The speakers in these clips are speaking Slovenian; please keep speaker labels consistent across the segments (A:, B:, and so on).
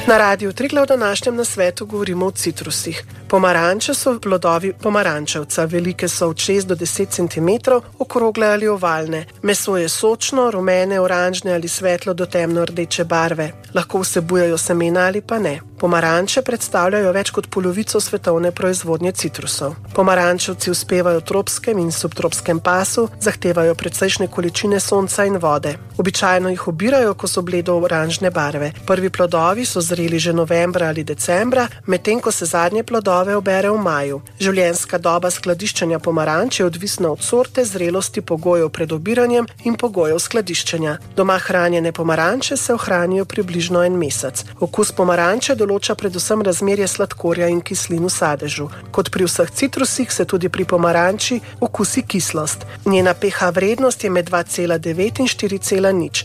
A: Na Radiu Triglav v današnjem nasvetu govorimo o citrusih. Pomaranče so plodovi pomarančevca, velike so od 6 do 10 cm, okrogle ali ovalne. Meso je sočno, rumene, oranžne ali svetlo do temno rdeče barve. Lahko vsebujejo semena ali pa ne. Pomaranče predstavljajo več kot polovico svetovne proizvodnje citrusov. Pomarančevci uspevajo v tropskem in subtropskem pasu, zahtevajo precejšnje količine sonca in vode. Običajno jih obirajo, ko so bledo oranžne barve. Prvi plodovi so zreli že novembra ali decembra, medtem ko se zadnje plodove obere v maju. Življenjska doba skladiščenja pomaranč je odvisna od sorte, zrelosti, pogojev pred obiranjem in pogojev skladiščenja. Doma hranjene pomaranče se ohranijo približno 1 mesec. Okus pomaranče določa predvsem razmerje sladkorja in kislin v sadežu. Kot pri vseh citrusih se tudi pri pomaranči okusi kislost. Njena pH vrednost je med 2,9 in 4,0.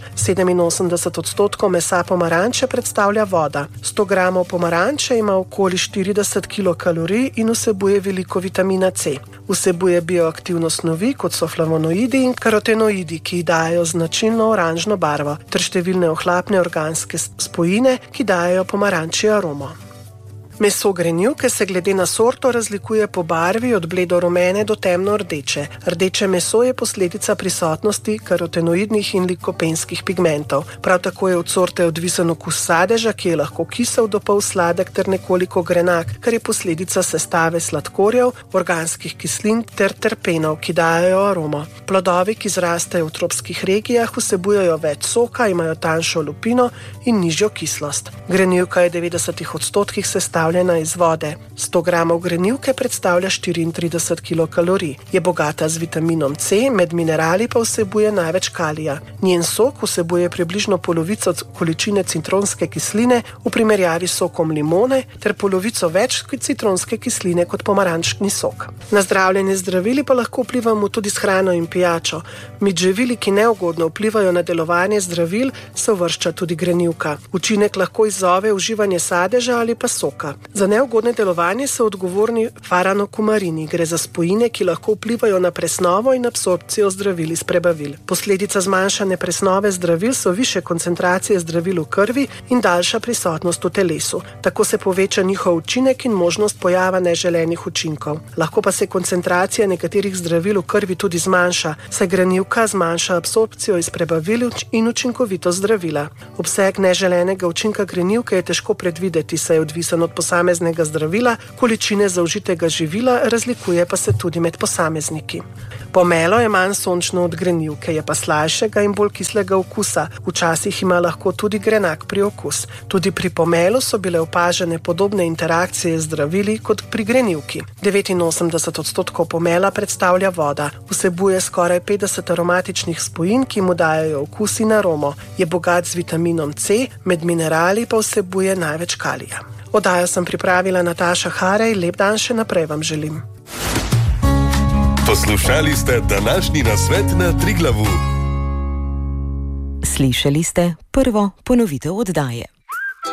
A: 87% mesa pomaranče predstavlja voda. 100 gramov pomaranče ima okoli 40 kilokalorij in vsebuje veliko vitamina C. Vsebuje bioaktivne snovi, kot so flavonoidi in karotenoidi, ki ji dajejo značilno oranžno barvo, ter številne ohlapne organske spojine, ki dajejo pomaranči aromo. Meso grenivke se glede na sorto razlikuje po barvi od bledo rumene do temno rdeče. Rdeče meso je posledica prisotnosti karotenoidnih in likopenskih pigmentov. Prav tako je od sorte odvisen okus sadeža, ki je lahko kisel do pol sladek ter nekoliko grenak, kar je posledica sestave sladkorjev, organskih kislin ter terpenov, ki dajejo aromo. Plodovi, ki zrastejo v tropskih regijah, vsebujejo več soka, imajo tanjšo lupino in nižjo kislost. Grenivka je 90% sestavljena iz vode. 100 gramov grenivke predstavlja 34 kilokalorij. Je bogata z vitaminom C, med minerali pa vsebuje največ kalija. Njen sok vsebuje približno polovico količine citronske kisline v primerjavi s sokom limone ter polovico več citronske kisline kot pomarančni sok. Na zdravljenje zdravili pa lahko vplivamo tudi s hrano in pijačo. Med živili, ki neugodno vplivajo na delovanje zdravil, se uvršča tudi grenivka. Učinek lahko izzove uživanje sadeža ali pa soka. Za neugodne delovanje so odgovorni faranokumarini. Gre za spojine, ki lahko vplivajo na presnovo in absorpcijo zdravil iz prebavil. Posledica zmanjšane presnove zdravil so višje koncentracije zdravil v krvi in daljša prisotnost v telesu. Tako se poveča njihov učinek in možnost pojava neželenih učinkov. Lahko pa se koncentracija nekaterih zdravil v krvi tudi zmanjša, saj grenivka zmanjša absorpcijo iz prebavil in učinkovitost zdravila. Obseg neželenega učinka grenivke je težko predvideti, saj je odvisen od posameznega zdravila, količine zaužitega živila razlikuje pa se tudi med posamezniki. Pomelo je manj sončno od grenivke, je pa slajšega in bolj kislega okusa. Včasih ima lahko tudi grenak priokus. Tudi pri pomelu so bile opažene podobne interakcije z zdravili kot pri grenivki. 89% pomela predstavlja voda. Vsebuje skoraj 50 aromatičnih spojin, ki mu dajejo okus in aromo. Je bogat z vitaminom C, med minerali pa vsebuje največ kalija. Oddajo sem pripravila Nataša Harej, lep dan še naprej vam želim.
B: Poslušali ste današnji nasvet na Triglavu.
C: Slišali ste prvo ponovitev oddaje.